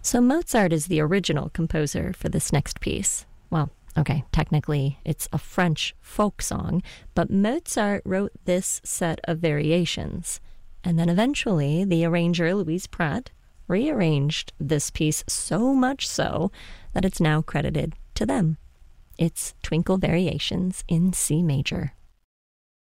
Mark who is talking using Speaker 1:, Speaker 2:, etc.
Speaker 1: So Mozart is the original composer for this next piece. Well, okay, technically it's a French folk song, but Mozart wrote this set of variations. And then eventually the arranger, Louise Pratt, rearranged this piece so much so that it's now credited to them. It's Twinkle Variations in C major.